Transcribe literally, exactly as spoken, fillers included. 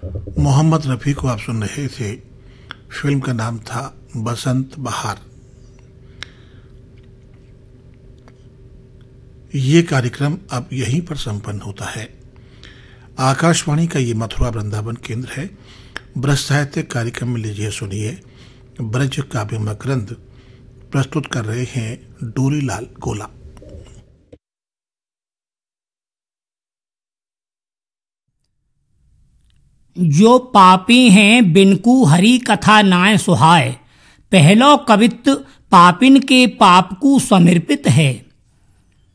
मोहम्मद रफ़ी को आप सुन रहे थे। फिल्म का नाम था बसंत बहार। ये कार्यक्रम अब यहीं पर संपन्न होता है। आकाशवाणी का ये मथुरा वृंदावन केंद्र है। ब्रज साहित्य कार्यक्रम में लीजिए सुनिए ब्रज काव्य मकरंद। प्रस्तुत कर रहे हैं डोरीलाल गोला। जो पापी हैं बिनको हरि कथा नाय सुहाय, पहलो कवित्त पापिन के पाप को समर्पित है।